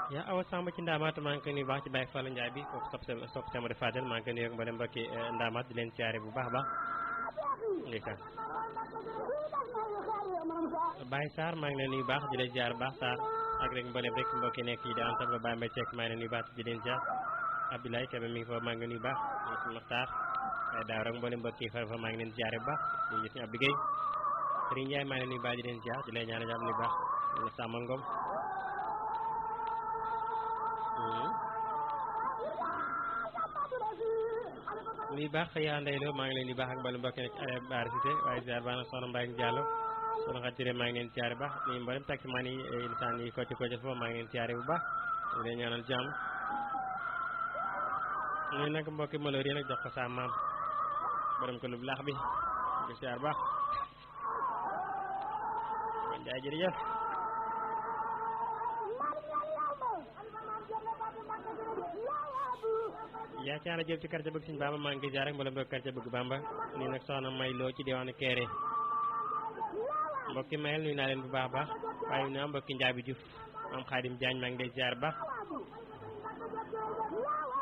yaa awa samba ci ndaamaat maa ngi koy nuyu baax ci Baye Fallou Ndiaye bi kooku sopp sama de Fadel maa ngi koy nuyu ak mboolem mbokki ndaamaat di leen siyaare bu baax a baax ndeysaan Baye Sarr maa ngi leen nuyu baax di leen ziar baax Sarr ak rek mboolem rek mbokki nekk yi di am tabla Baye Mbaye Seck maa ngi leen nuyu baax di leen ziar Abdoulaye Kébé mi ngi fa maa ngi nuyu baax ñu Maxtaar daaw rek mboolem mbokk yi fa maa ngi leen ziare bu baax di gis ñu Abdou Guèye Serigne Ndiaye maa ngi leen nuyu baax di leen ziar di leen ñaanal jàmm nuyu baax ñu Samba Ngom nuyu baax fa yaa ndeyloo maa ngi leen nuyu baax ak mboolem mbokk yi nekk Baara Cissé waaye ziar baax na soxna Mbaye Diallo soxna Xatire maa ngi leen ziare bu baax nuyu mboolem taximaan yi insaan yi côté côté foofu maa ngi leen ziare bu baax di leen ñaanal jàmm ñu nag mbokki malheur yi nag jox ko sa maam borom ko lu laax bi di siyaar baax man jaay jërëjëf yaa caana jëf ci quartier bëgg Sëñ Bamba maa ngi ziar rek mboolem mbokki quartier bëgg Bamba nii nag soxna may loo ci diwaanu Kéré mbokki mayel nuyu naa leen bu baax baax waaye naa mbokki Njaabi Diouf am Xaadim Jaañ maa ngi lay ziar baax